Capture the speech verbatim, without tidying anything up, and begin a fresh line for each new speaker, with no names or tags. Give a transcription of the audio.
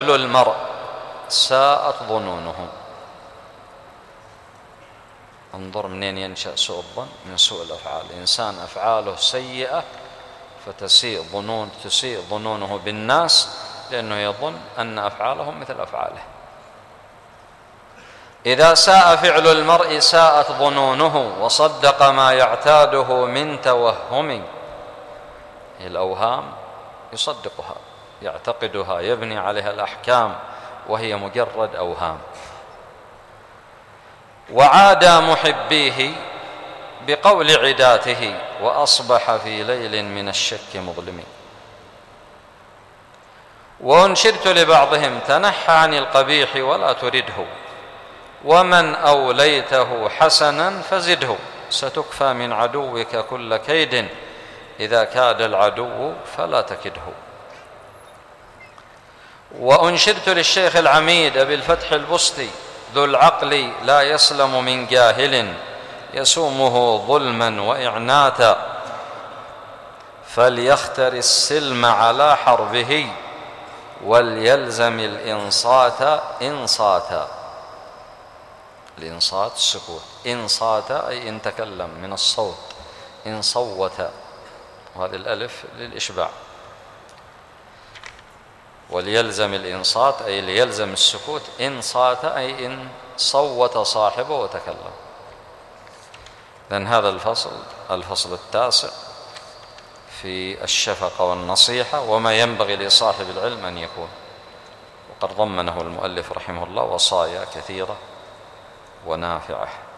المرء ساءت ظنونه. انظر منين ينشأ سوء الظن؟ من سوء الأفعال. الإنسان أفعاله سيئة فتسيء ظنون تسيء ظنونه بالناس، لأنه يظن أن أفعالهم مثل أفعاله. إذا ساء فعل المرء ساءت ظنونه وصدق ما يعتاده من توهم. الأوهام يصدقها، يعتقدها، يبني عليها الأحكام، وهي مجرد أوهام. وعادى محبيه بقول عداته وأصبح في ليل من الشك مظلم. وأنشدت لبعضهم تنحى عن القبيح ولا ترده، ومن أوليته حسنا فزده، ستكفى من عدوك كل كيد، إذا كاد العدو فلا تكده. وأنشدت للشيخ العميد أبي الفتح البسطي ذو العقل لا يسلم من جاهل يسومه ظلما وإعناتا، فليختر السلم على حربه وليلزم الإنصات إنصاتا. الإنصات السكوت، إنصات أي إن تكلم من الصوت، إن صوت، وهذه الألف للإشباع. وليلزم الإنصات أي ليلزم السكوت، إنصات أي إن صوت صاحبه وتكلم. لأن هذا الفصل الفصل التاسع في الشفقة والنصيحة وما ينبغي لصاحب العلم أن يكون. وقد ضمنه المؤلف رحمه الله وصايا كثيرة ونافعة.